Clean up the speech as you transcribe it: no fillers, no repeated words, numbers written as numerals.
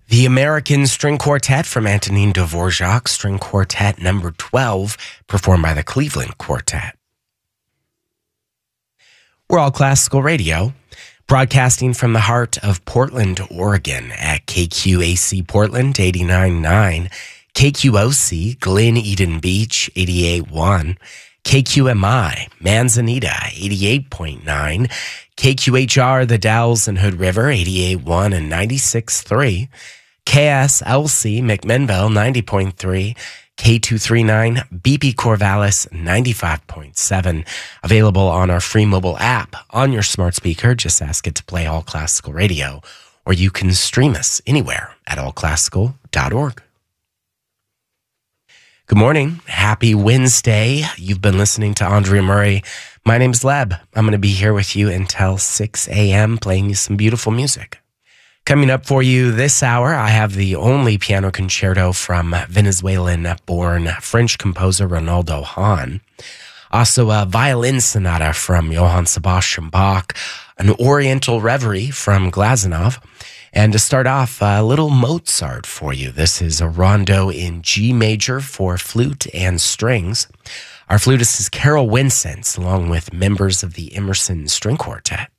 The American String Quartet from Antonin Dvorak, String Quartet number 12, performed by the Cleveland Quartet. We're All Classical Radio, broadcasting from the heart of Portland, Oregon at KQAC Portland 89.9, KQOC Glen Eden Beach 88.1, KQMI Manzanita 88.9, KQHR The Dalles and Hood River 88.1 and 96.3, KSLC McMinnville 90.3, K239 BP Corvallis 95.7. Available on our free mobile app on your smart speaker. Just ask it to play All Classical Radio, or you can stream us anywhere at allclassical.org. Good morning. Happy Wednesday. You've been listening to Andrea Murray. My name's Leb. I'm going to be here with you until 6 a.m. playing you some beautiful music. Coming up for you this hour, I have the only piano concerto from Venezuelan-born French composer Ronaldo Hahn. Also a violin sonata from Johann Sebastian Bach, an Oriental Reverie from Glazunov. And to start off, a little Mozart for you. This is a rondo in G major for flute and strings. Our flutist is Carol Winsence, along with members of the Emerson String Quartet.